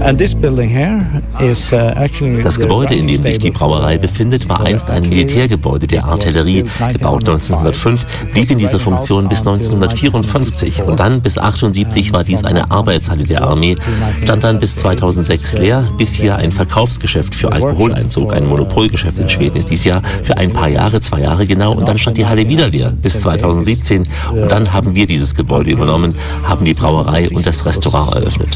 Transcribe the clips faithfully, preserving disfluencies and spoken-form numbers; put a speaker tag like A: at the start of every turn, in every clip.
A: Das Gebäude, in dem sich die Brauerei befindet, war einst ein Militärgebäude der Artillerie, gebaut neunzehnhundertfünf, blieb in dieser Funktion bis neunzehnhundertvierundfünfzig und dann bis achtundsiebzig war dies eine Arbeitshalle der Armee, stand dann bis zweitausendsechs leer, bis hier ein Verkaufsgeschäft für Alkohol einzog. Ein Monopolgeschäft in Schweden ist dies Jahr für ein paar Jahre, zwei Jahre genau, und dann stand die Halle wieder leer bis zweitausendsiebzehn und dann haben wir dieses Gebäude übernommen, haben die Brauerei und das Restaurant eröffnet.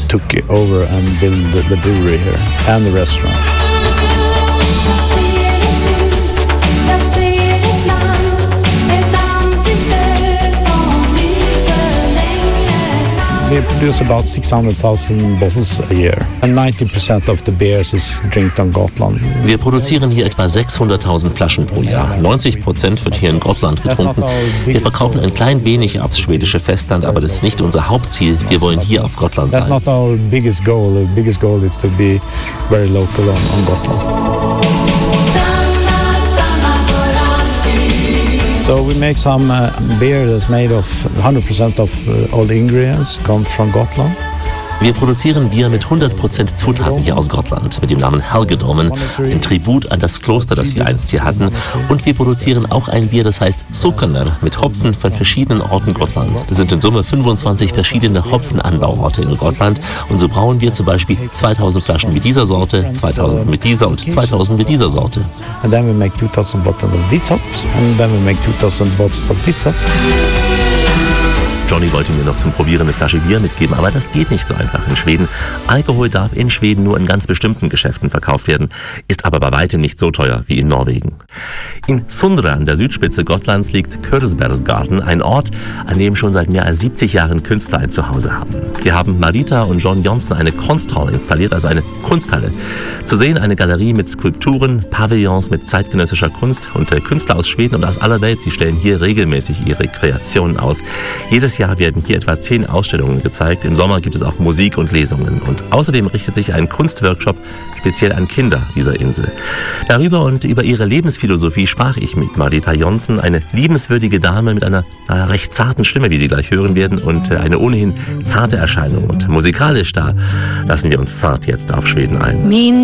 B: We produce about six hundred thousand bottles a year, and ninety percent of the beers is drinked on Gotland.
A: Wir produzieren hier etwa sechshunderttausend Flaschen pro Jahr. neunzig Prozent wird hier in Gotland getrunken. Wir verkaufen ein klein wenig aufs schwedische Festland, aber das ist nicht unser Hauptziel. Wir wollen hier auf Gotland sein.
B: That's not our biggest goal. The biggest goal is to be very local on, on Gotland. So we make some uh, beer that's made of one hundred percent of uh, all the ingredients come from Gotland.
A: Wir produzieren Bier mit hundert Prozent Zutaten hier aus Gotland, mit dem Namen Helgedomen, ein Tribut an das Kloster, das wir einst hier hatten. Und wir produzieren auch ein Bier, das heißt Sukkener, mit Hopfen von verschiedenen Orten Gotlands. Das sind in Summe fünfundzwanzig verschiedene Hopfenanbauorte in Gotland. Und so brauen wir zum Beispiel zweitausend Flaschen mit dieser Sorte, zweitausend mit dieser und zweitausend mit dieser Sorte.
B: And then we make two thousand bottles of these hops, and then we make two thousand bottles of pizza.
A: Johnny wollte mir noch zum Probieren eine Flasche Bier mitgeben, aber das geht nicht so einfach in Schweden. Alkohol darf in Schweden nur in ganz bestimmten Geschäften verkauft werden, ist aber bei weitem nicht so teuer wie in Norwegen. In Sundre an der Südspitze Gotlands liegt Körsbergsgarten, ein Ort, an dem schon seit mehr als siebzig Jahren Künstler ein Zuhause haben. Hier haben Marita und John Jonsson eine Kunsthall installiert, also eine Kunsthalle. Zu sehen eine Galerie mit Skulpturen, Pavillons mit zeitgenössischer Kunst und Künstler aus Schweden und aus aller Welt. Sie stellen hier regelmäßig ihre Kreationen aus. Jedes Jahr werden hier etwa zehn Ausstellungen gezeigt. Im Sommer gibt es auch Musik und Lesungen. Und außerdem richtet sich ein Kunstworkshop speziell an Kinder dieser Insel. Darüber und über ihre Lebensphilosophie sprach ich mit Marita Jonsson, eine liebenswürdige Dame mit einer, einer recht zarten Stimme, wie Sie gleich hören werden, und eine ohnehin zarte Erscheinung. Und musikalisch, da lassen wir uns zart jetzt auf Schweden ein.